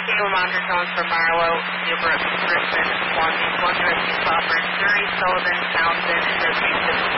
Cable Monitor calling from Marlow, Newbrook, Richmond, Swansea, Swansea Rescue Crawford, Surrey, Sullivan, Townsend, and Rotation